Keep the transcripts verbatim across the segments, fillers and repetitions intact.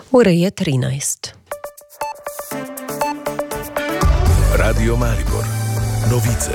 Ura je trinajst. Radio Maribor. Novice.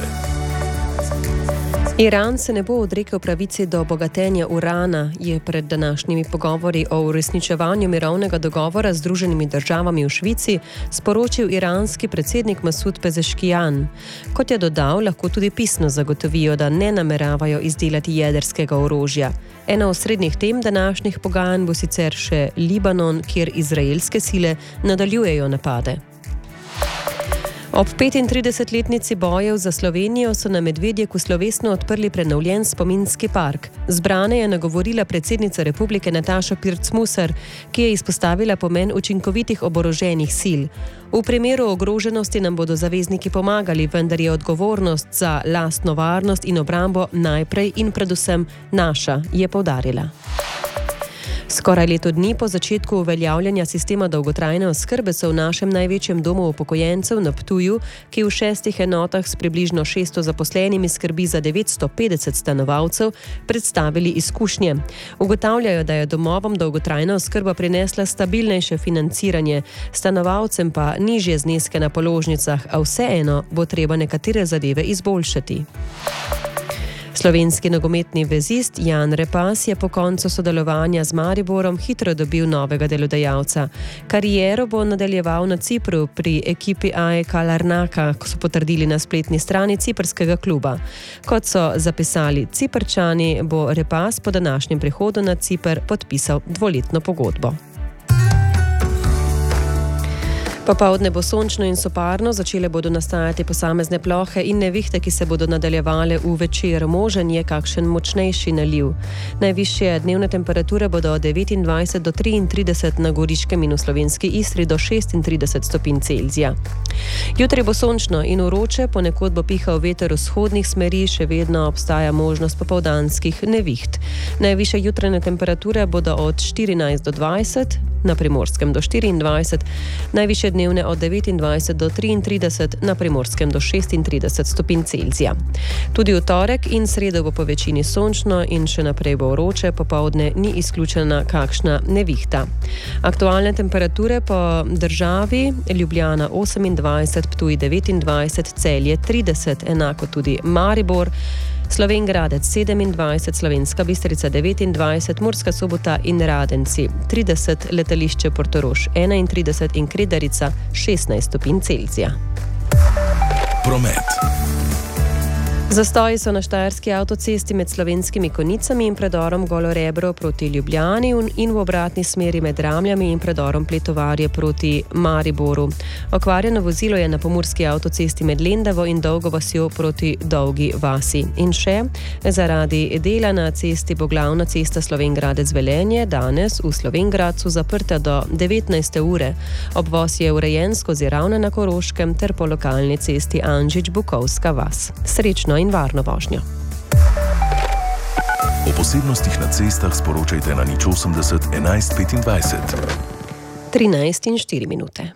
Iran se ne bo odrekel pravici do bogatenja urana, je pred današnjimi pogovori o uresničevanju mirovnega dogovora z Združenimi državami v Švici sporočil iranski predsednik Masud Pezeškijan. Kot je dodal, lahko tudi pisno zagotovijo, da ne nameravajo izdelati jedrskega orožja. Ena osrednjih tem današnjih pogajanj bo sicer še Libanon, kjer izraelske sile nadaljujejo napade. Ob petintridesetletnici bojev za Slovenijo so na Medvedjeku slovesno odprli prenovljen spominski park. Zbrane je nagovorila predsednica republike Nataša Pirc Musar, ki je izpostavila pomen učinkovitih oboroženih sil. V primeru ogroženosti nam bodo zavezniki pomagali, vendar je odgovornost za lastno varnost in obrambo najprej in predvsem naša, je poudarila. Skoraj leto dni po začetku uveljavljanja sistema dolgotrajne oskrbe so v našem največjem domu upokojencev na Ptuju, ki v šestih enotah s približno šeststo zaposlenimi skrbi za devetsto petdeset stanovalcev, predstavili izkušnje. Ugotavljajo, da je domovom dolgotrajna oskrba prinesla stabilnejše financiranje, stanovalcem pa nižje zneske na položnicah, a vseeno bo treba nekatere zadeve izboljšati. Slovenski nogometni vezist Jan Repas je po koncu sodelovanja z Mariborom hitro dobil novega delodajalca. Kariero bo nadaljeval na Cipru pri ekipi A E K Larnaka, ko so potrdili na spletni strani ciprskega kluba. Kot so zapisali Ciprčani, bo Repas po današnjem prihodu na Ciper podpisal dvoletno pogodbo. Popoldne bo sončno in soparno, začele bodo nastajati posamezne plohe in nevihte, ki se bodo nadaljevale v večer. Možen je kakšen močnejši naliv. Najvišje dnevne temperature bodo od devetindvajset do triintrideset na Goriškem in v slovenski Istri do šestintrideset stopinj Celzija. Jutri bo sončno in vroče, ponekod bo pihal veter vzhodnih smeri, še vedno obstaja možnost popoldanskih neviht. Najvišje jutranje temperature bodo od štirinajst do dvajset, na Primorskem do štiriindvajset, najvišje dnevne od devetindvajset do triintrideset, na Primorskem do šestintrideset stopinj Celzija. Tudi v torek in sredo bo po večini sončno in še naprej bo vroče, popoldne ni izključena kakšna nevihta. Aktualne temperature po državi: Ljubljana osemindvajset, Ptuj devetindvajset, Celje trideset, enako tudi Maribor, Slovenj Gradec sedemindvajset, Slovenska Bistrica devetindvajset, Murska Sobota in Radenci trideset, letališče Portorož enaintrideset in Kredarica šestnajst stopinj Celzija. Promet. Zastoji so na štajerski avtocesti med Slovenskimi Konjicami in predorom Golo Rebro proti Ljubljani in v obratni smeri med Ramljami in predorom Pletovarje proti Mariboru. Okvarjeno vozilo je na pomurski avtocesti med Lendavo in Dolgo vasjo proti Dolgi vasi. In še, zaradi dela na cesti bo glavna cesta Slovenj Gradec Velenje danes v Slovenj Gradcu zaprta do devetnajste ure. Obvoz je urejen skozi Ravne na Koroškem ter po lokalni cesti Anžič Bukovska vas. Srečno in varno vožnjo. O posebnostih na cestah sporočajte na nič osemdeset enajst petindvajset. trinajst in štiri minute.